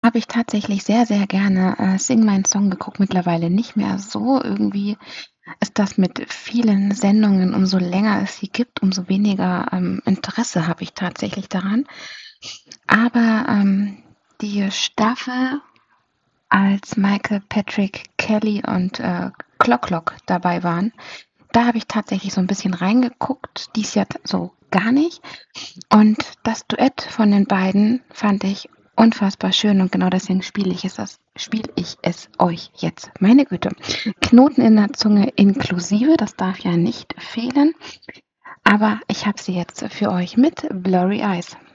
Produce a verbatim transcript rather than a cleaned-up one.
habe ich tatsächlich sehr, sehr gerne, äh, „Sing meinen Song“ geguckt, mittlerweile nicht mehr so. Irgendwie ist das mit vielen Sendungen umso länger es sie gibt, umso weniger, ähm, Interesse habe ich tatsächlich daran. Aber, ähm, die Staffel, als Michael Patrick Kelly und, äh, Clock Clock dabei waren, da habe ich tatsächlich so 'n bisschen reingeguckt, dies Jahr t so gar nicht. Und das Duett von den beiden fand ich unfassbar schön und genau deswegen spiele ich es das spiele ich es euch jetzt. Meine Güte. Knoten in der Zunge inklusive, das darf ja nicht fehlen, aber ich habe sie jetzt für euch mit „Blurry Eyes“.